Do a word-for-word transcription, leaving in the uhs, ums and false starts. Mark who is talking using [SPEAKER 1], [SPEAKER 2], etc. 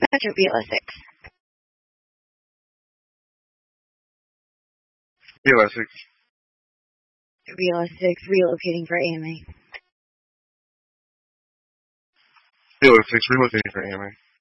[SPEAKER 1] Metro B L S six.
[SPEAKER 2] B L S six.
[SPEAKER 1] B L S six relocating for A M A.
[SPEAKER 2] B L S six relocating for A M A.